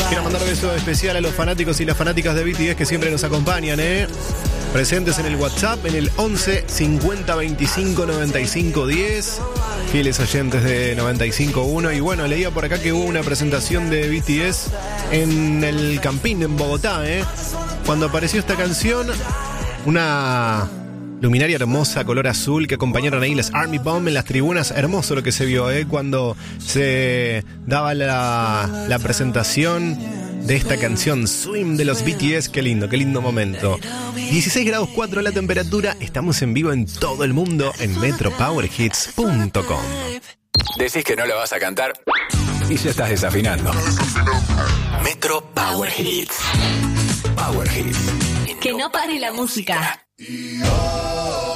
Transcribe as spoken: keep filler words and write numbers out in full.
Quiero mandar un beso especial a los fanáticos y las fanáticas de B T S que siempre nos acompañan, ¿eh? Presentes en el WhatsApp, en el once cincuenta veinticinco noventa y cinco diez. Fieles oyentes de noventa y cinco uno. Y bueno, leía por acá que hubo una presentación de B T S en el Campín, en Bogotá, ¿eh? Cuando apareció esta canción, una luminaria hermosa, color azul, que acompañaron ahí las Army Bomb en las tribunas. Hermoso lo que se vio, ¿eh? Cuando se daba la, la presentación de esta canción Swim de los B T S. Qué lindo, qué lindo momento. dieciséis grados cuatro la temperatura. Estamos en vivo en todo el mundo en metro power hits punto com. Decís que no lo vas a cantar y ya estás desafinando. Metro Power Hits. Power Hits. Que no pare la música. Oh.